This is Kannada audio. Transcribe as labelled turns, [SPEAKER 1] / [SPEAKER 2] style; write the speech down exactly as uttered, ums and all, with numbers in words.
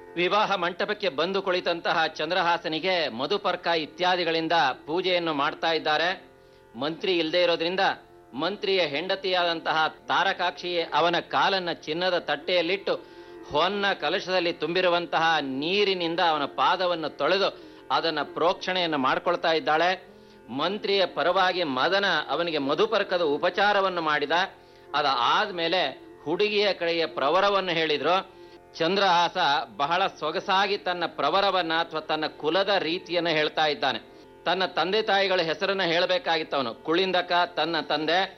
[SPEAKER 1] ವಿವಾಹ ಮಂಟಪಕ್ಕೆ ಬಂದು ಕುಳಿತಂತಹ ಚಂದ್ರಹಾಸನಿಗೆ ಮಧುಪರ್ಕ ಇತ್ಯಾದಿಗಳಿಂದ ಪೂಜೆಯನ್ನು ಮಾಡ್ತಾ ಇದ್ದಾರೆ. ಮಂತ್ರಿ ಇಲ್ಲದೆ ಇರೋದ್ರಿಂದ ಮಂತ್ರಿಯ ಹೆಂಡತಿಯಾದಂತಹ ತಾರಕಾಕ್ಷಿ ಅವನ ಕಾಲನ್ನ ಚಿನ್ನದ ತಟ್ಟೆಯಲ್ಲಿಟ್ಟು ಹೊನ್ನ ಕಲಶದಲ್ಲಿ ತುಂಬಿರುವಂತಹ ನೀರಿನಿಂದ ಅವನ ಪಾದವನ್ನು ತೊಳೆದು ಅದನ್ನ ಪ್ರೋಕ್ಷಣೆಯನ್ನು ಮಾಡ್ಕೊಳ್ತಾ ಇದ್ದಾಳೆ. ಮಂತ್ರಿಯ ಪರವಾಗಿ ಮದನ ಅವನಿಗೆ ಮಧುಪರ್ಕದ ಉಪಚಾರವನ್ನು ಮಾಡಿದ. ಅದ ಆದ್ಮೇಲೆ ಹುಡುಗಿಯ ಕಡೆಯ ಪ್ರವರವನ್ನು ಹೇಳಿದ್ರು. ಚಂದ್ರಹಾಸ ಬಹಳ ಸೊಗಸಾಗಿ ತನ್ನ ಪ್ರವರವನ್ನ ಅಥವಾ ತನ್ನ ಕುಲದ ರೀತಿಯನ್ನ ಹೇಳ್ತಾ ಇದ್ದಾನೆ. ತನ್ನ ತಂದೆ ತಾಯಿಗಳ ಹೆಸರನ್ನ ಹೇಳಬೇಕಾಗಿತ್ತು ಅವನು. ಕುಳಿಂದಕ ತನ್ನ ತಂದೆ,